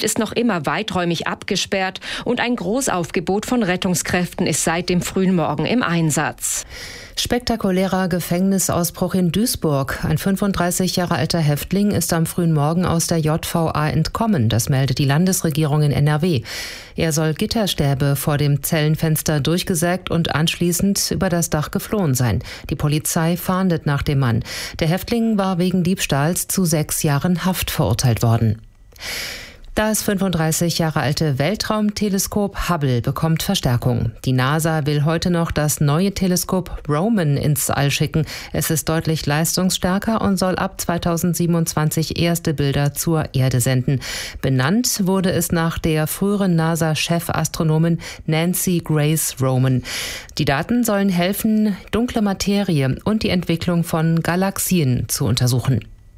ist noch immer weiträumig abgesperrt und ein Großaufgebot von Rettungskräften ist seit dem frühen Morgen im Einsatz. Spektakulärer Gefängnisausbruch in Duisburg. Ein 35 Jahre alter Häftling ist am frühen Morgen aus der JVA entkommen. Das meldet die Landesregierung in NRW. Er soll Gitterstäbe vor dem Zellenfenster durchgesägt und anschließend über das Dach geflohen sein. Die Polizei fahndet nach dem Mann. Der Häftling war wegen Diebstahls zu 6 Jahren Haft verurteilt worden. Das 35 Jahre alte Weltraumteleskop Hubble bekommt Verstärkung. Die NASA will heute noch das neue Teleskop Roman ins All schicken. Es ist deutlich leistungsstärker und soll ab 2027 erste Bilder zur Erde senden. Benannt wurde es nach der früheren NASA-Chefastronomin Nancy Grace Roman. Die Daten sollen helfen, dunkle Materie und die Entwicklung von Galaxien zu untersuchen.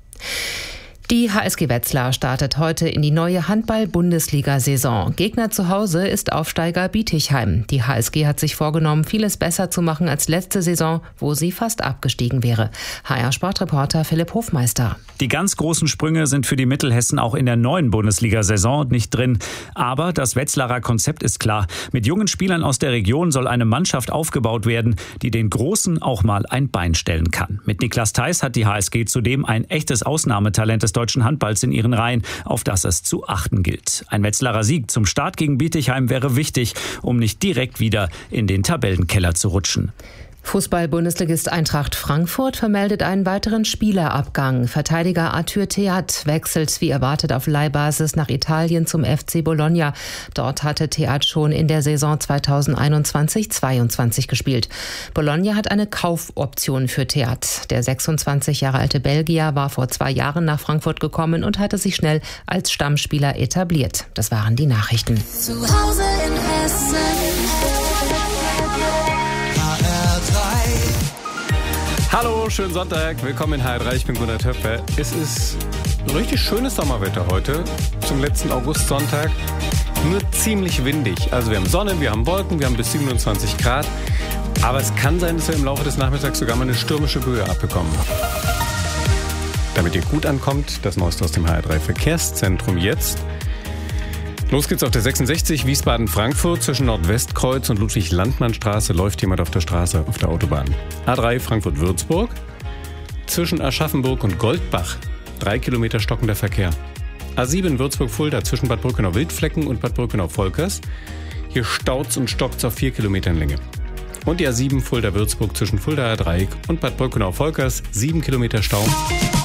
Die HSG Wetzlar startet heute in die neue Handball-Bundesliga-Saison. Gegner zu Hause ist Aufsteiger Bietigheim. Die HSG hat sich vorgenommen, vieles besser zu machen als letzte Saison, wo sie fast abgestiegen wäre. HR-Sportreporter Philipp Hofmeister. Die ganz großen Sprünge sind für die Mittelhessen auch in der neuen Bundesliga-Saison nicht drin. Aber das Wetzlarer Konzept ist klar. Mit jungen Spielern aus der Region soll eine Mannschaft aufgebaut werden, die den Großen auch mal ein Bein stellen kann. Mit Niklas Theis hat die HSG zudem ein echtes Ausnahmetalent des deutschen Handballs in ihren Reihen, auf das es zu achten gilt. Ein Wetzlarer Sieg zum Start gegen Bietigheim wäre wichtig, um nicht direkt wieder in den Tabellenkeller zu rutschen. Fußball-Bundesligist Eintracht Frankfurt vermeldet einen weiteren Spielerabgang. Verteidiger Arthur Theat wechselt wie erwartet auf Leihbasis nach Italien zum FC Bologna. Dort hatte Theat schon in der Saison 2021-22 gespielt. Bologna hat eine Kaufoption für Theat. Der 26 Jahre alte Belgier war vor 2 Jahren nach Frankfurt gekommen und hatte sich schnell als Stammspieler etabliert. Das waren die Nachrichten. Zu Hause in Hessen. Hallo, schönen Sonntag. Willkommen in HR3. Ich bin Gunnar Töpfer. Es ist richtig schönes Sommerwetter heute zum letzten Augustsonntag. Nur ziemlich windig. Also wir haben Sonne, wir haben Wolken, wir haben bis 27 Grad. Aber es kann sein, dass wir im Laufe des Nachmittags sogar mal eine stürmische Böe abbekommen. Damit ihr gut ankommt, das Neueste aus dem HR3 Verkehrszentrum jetzt. Los geht's auf der 66 Wiesbaden-Frankfurt. Zwischen Nordwestkreuz und Ludwig-Landmann-Straße läuft jemand auf der Straße auf der Autobahn. A3 Frankfurt-Würzburg. Zwischen Aschaffenburg und Goldbach 3 Kilometer stockender Verkehr. A7 Würzburg-Fulda zwischen Bad Brückenau-Wildflecken und Bad Brückenau-Volkers. Hier staut's und stockt's auf 4 Kilometern Länge. Und die A7 Fulda-Würzburg zwischen Fuldaer Dreieck und Bad Brückenau-Volkers 7 Kilometer Stau.